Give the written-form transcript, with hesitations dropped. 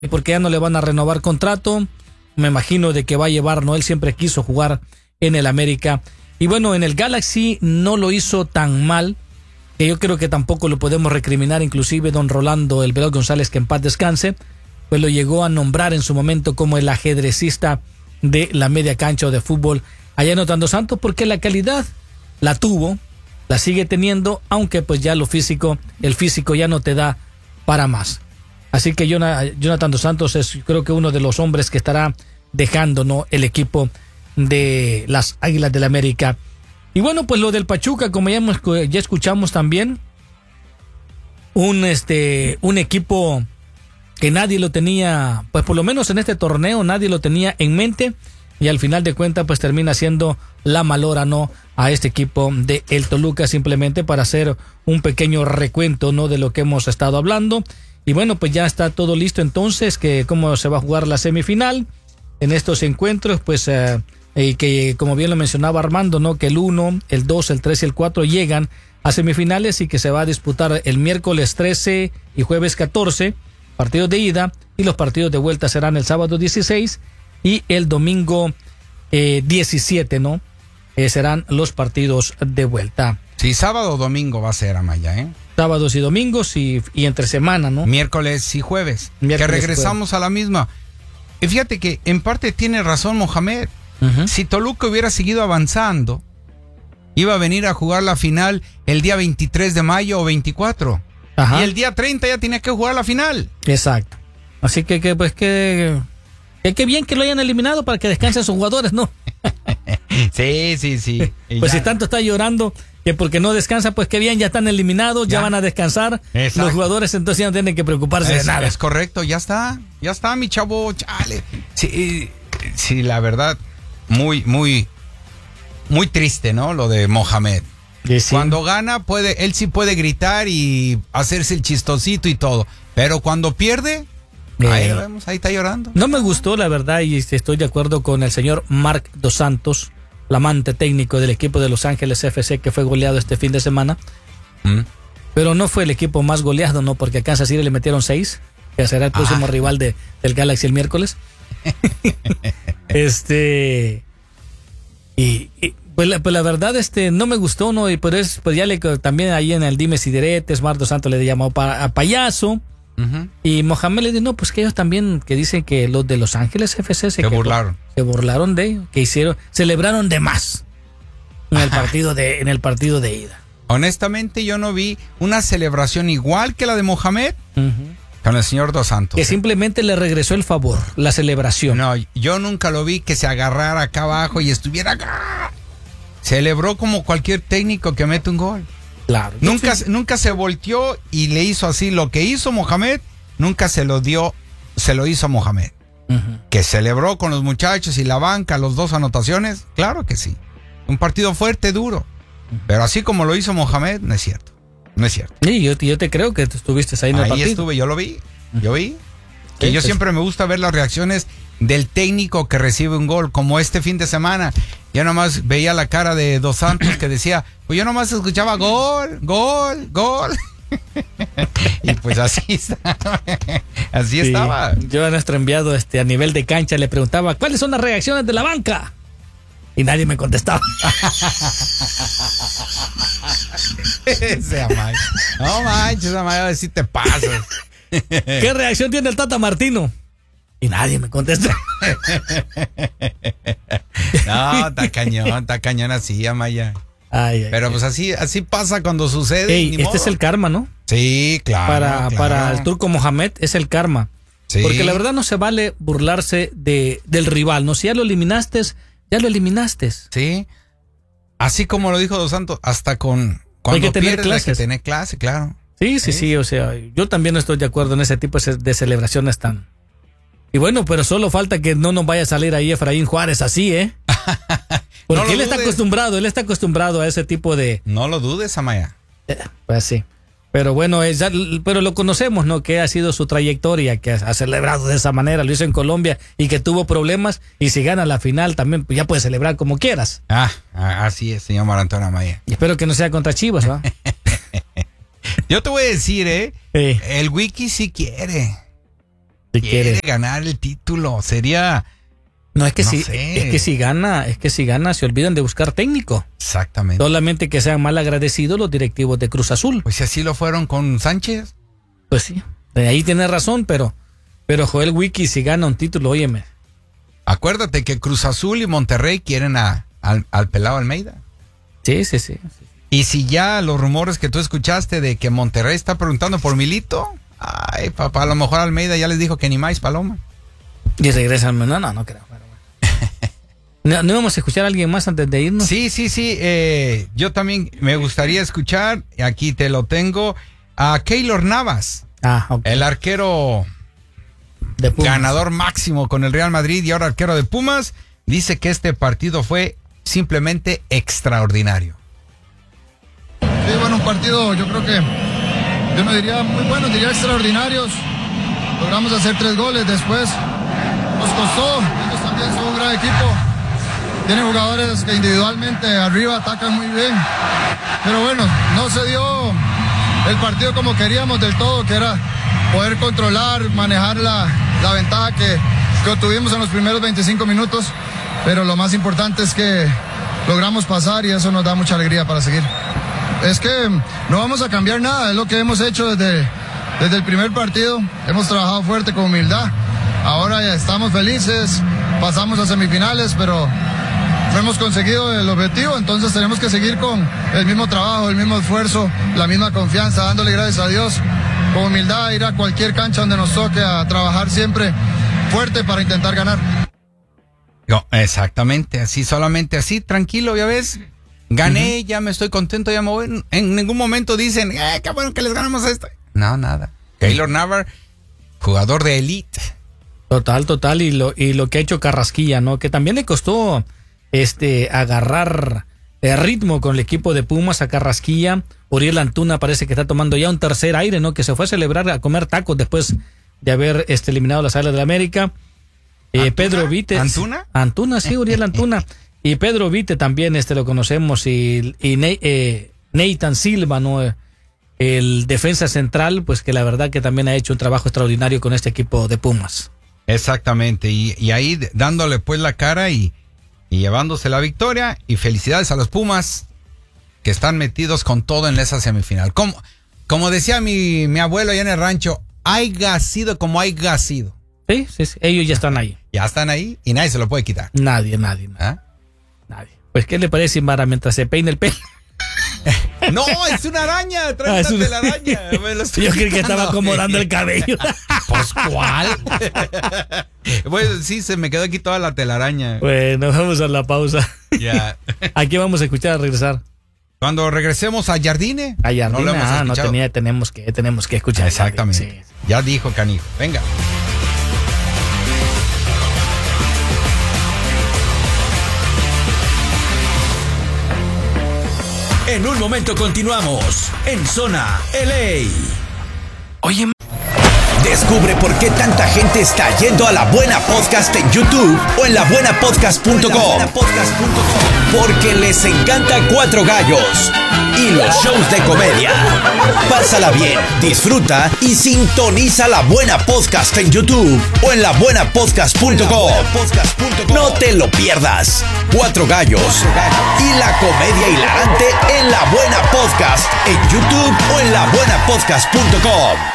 porque ya no le van a renovar contrato. Me imagino de que va a llevar, ¿no? Él siempre quiso jugar en el América. Y bueno, en el Galaxy no lo hizo tan mal, que yo creo que tampoco lo podemos recriminar. Inclusive don Rolando El Veloz González, que en paz descanse, pues lo llegó a nombrar en su momento como el ajedrecista de la media cancha o de fútbol allá en Otando Santos, porque la calidad la tuvo, la sigue teniendo, aunque pues ya el físico ya no te da para más. Así que Jonathan Dos Santos es, creo que uno de los hombres que estará dejando, ¿no?, el equipo de las Águilas del América. Y bueno, pues lo del Pachuca, como ya escuchamos también, un equipo que nadie lo tenía, pues por lo menos en este torneo nadie lo tenía en mente, y al final de cuentas pues termina siendo la malora, ¿no?, a este equipo de el Toluca, simplemente para hacer un pequeño recuento, ¿no?, de lo que hemos estado hablando. Y bueno, pues ya está todo listo entonces, que cómo se va a jugar la semifinal en estos encuentros, pues y que como bien lo mencionaba Armando, ¿no?, que el 1, el 2, el 3 y el 4 llegan a semifinales, y que se va a disputar el miércoles 13 y jueves 14, partidos de ida, y los partidos de vuelta serán el sábado 16 y el domingo 17, ¿no? Serán los partidos de vuelta. Sí, sábado o domingo va a ser, Amaya, ¿eh? Sábados y domingos y entre semana, ¿no? Miércoles y jueves. Que regresamos a la misma. Y fíjate que en parte tiene razón Mohamed. Uh-huh. Si Toluca hubiera seguido avanzando, iba a venir a jugar la final el día 23 de mayo o 24. Ajá. Y el día 30 ya tenía que jugar la final. Exacto. Así que bien que lo hayan eliminado para que descansen sus jugadores, ¿no? Sí. Pues si tanto está llorando que porque no descansa, pues qué bien, ya están eliminados, ya van a descansar. Exacto. Los jugadores entonces ya no tienen que preocuparse de nada. Es correcto, ya está, mi chavo, chale. Sí, la verdad, muy triste, ¿no? Lo de Mohamed. Sí. Cuando gana, él sí puede gritar y hacerse el chistosito y todo, pero cuando pierde, ahí lo vemos, ahí está llorando. No me gustó, la verdad, y estoy de acuerdo con el señor Marc Dos Santos, flamante técnico del equipo de Los Ángeles FC, que fue goleado este fin de semana. Pero no fue el equipo más goleado, ¿no? Porque a Kansas City le metieron 6, que será el próximo rival del Galaxy el miércoles. Pues la verdad, no me gustó, ¿no? Y pues ya también ahí en el Dimes y Diretes, Marc Dos Santos le llamó a payaso. Uh-huh. Y Mohamed le dijo, no, pues que ellos también, que dicen que los de Los Ángeles FC se burlaron de ellos, que celebraron de más en el partido de ida. Honestamente, yo no vi una celebración igual que la de Mohamed, uh-huh, con el señor Dos Santos. Que simplemente le regresó el favor, la celebración. No, yo nunca lo vi que se agarrara acá abajo y estuviera acá. Celebró como cualquier técnico que mete un gol. Claro. Nunca se volteó y le hizo así. Lo que hizo Mohamed, nunca se lo hizo a Mohamed. Uh-huh. Que celebró con los muchachos y la banca, los 2 anotaciones, claro que sí. Un partido fuerte, duro. Uh-huh. Pero así como lo hizo Mohamed, no es cierto. Sí, yo te creo que estuviste ahí en el partido. Ahí estuve, yo lo vi. Que yo siempre me gusta ver las reacciones del técnico que recibe un gol, como este fin de semana. Yo nomás veía la cara de Dos Santos que decía, pues yo nomás escuchaba gol. Y pues así estaba. Yo a nuestro enviado a nivel de cancha le preguntaba, ¿cuáles son las reacciones de la banca? Y nadie me contestaba. Ese Amaya. No manches, Amaya, a ver si te pasas. ¿Qué reacción tiene el Tata Martino? Y nadie me contesta. No, está cañón así, Amaya. Pero pues así pasa cuando sucede. Este es el karma, ¿no? Sí, claro. Para el turco Mohamed es el karma. Sí. Porque la verdad no se vale burlarse del rival, ¿no? Si ya lo eliminaste, ya lo eliminaste. Sí. Así como lo dijo Dos Santos, hasta cuando hay que tener clases. Hay que tener clase, claro. Sí, o sea, yo también estoy de acuerdo en ese tipo de celebraciones tan... Y bueno, pero solo falta que no nos vaya a salir ahí Efraín Juárez así, ¿eh? Porque no él está acostumbrado a ese tipo de... No lo dudes, Amaya. Pues sí. Pero bueno, pero lo conocemos, ¿no? Que ha sido su trayectoria, que ha celebrado de esa manera, lo hizo en Colombia y que tuvo problemas, y si gana la final también pues ya puedes celebrar como quieras. Así es, señor Marantón Amaya. Y espero que no sea contra Chivas, ¿va? Yo te voy a decir, el Wiki sí quiere. quiere ganar el título. Sería... No, es que si gana, se olvidan de buscar técnico. Exactamente. Solamente que sean mal agradecidos los directivos de Cruz Azul. Pues si así lo fueron con Sánchez. Pues sí, de ahí tienes razón, pero Joel Wiki si gana un título, óyeme. Acuérdate que Cruz Azul y Monterrey quieren al pelado Almeida. Sí. Y si ya los rumores que tú escuchaste de que Monterrey está preguntando por Milito, ay, papá, a lo mejor Almeida ya les dijo que ni más paloma. Y regresan, no creo. ¿No íbamos a escuchar a alguien más antes de irnos? Sí. Yo también me gustaría escuchar, aquí te lo tengo, a Keylor Navas. Okay. El arquero de Pumas, ganador máximo con el Real Madrid y ahora arquero de Pumas. Dice que este partido fue simplemente extraordinario. Sí, bueno, un partido yo creo que yo no diría muy bueno, diría extraordinarios. Logramos hacer 3 goles después. Nos costó, ellos también son un gran equipo. Tienen jugadores que individualmente arriba atacan muy bien. Pero bueno, no se dio el partido como queríamos del todo, que era poder controlar, manejar la ventaja que obtuvimos en los primeros 25 minutos. Pero lo más importante es que logramos pasar y eso nos da mucha alegría para seguir. Es que no vamos a cambiar nada, es lo que hemos hecho desde el primer partido. Hemos trabajado fuerte con humildad. Ahora ya estamos felices, pasamos a semifinales, pero no hemos conseguido el objetivo, entonces tenemos que seguir con el mismo trabajo, el mismo esfuerzo, la misma confianza, dándole gracias a Dios, con humildad, ir a cualquier cancha donde nos toque a trabajar siempre fuerte para intentar ganar. No, exactamente, así, solamente así, tranquilo, ya ves, gané, ya me estoy contento, ya me voy. En ningún momento dicen, qué bueno que les ganamos a esto. No, nada. Keylor Navas, jugador de élite. Total, y lo que ha hecho Carrasquilla, ¿no? Que también le costó agarrar el ritmo con el equipo de Pumas a Carrasquilla. Uriel Antuna parece que está tomando ya un tercer aire, ¿no? Que se fue a celebrar, a comer tacos después de haber eliminado las Águilas del América. Pedro Vite. ¿Antuna? Antuna, sí, Uriel Antuna. Y Pedro Vite también, lo conocemos. Y Nathan Silva, ¿no? El defensa central, pues que la verdad que también ha hecho un trabajo extraordinario con este equipo de Pumas. Exactamente, y ahí dándole pues la cara y llevándose la victoria, y felicidades a los Pumas que están metidos con todo en esa semifinal. Como decía mi abuelo allá en el rancho, haya sido como haya sido. Sí, ellos ya están ahí. Ya están ahí y nadie se lo puede quitar. Nadie. ¿Ah? Nadie. Pues, ¿qué le parece, Mara, mientras se peina el pelo? No, es una araña, trae una telaraña. Yo creí que estaba acomodando el cabello. Pues, ¿cuál? Bueno, sí, se me quedó aquí toda la telaraña. Bueno, vamos a la pausa. Ya. Aquí vamos a escuchar al regresar. Cuando regresemos a Jardine. A Jardine, tenemos que escuchar. Exactamente. Sí. Ya dijo Canijo. Venga. En un momento continuamos en Zona LA. Oye, descubre por qué tanta gente está yendo a La Buena Podcast en YouTube o en labuenapodcast.com. Porque les encanta Cuatro Gallos y los shows de comedia. Pásala bien, disfruta y sintoniza La Buena Podcast en YouTube o en labuenapodcast.com. No te lo pierdas. Cuatro Gallos y la comedia hilarante en La Buena Podcast en YouTube o en labuenapodcast.com.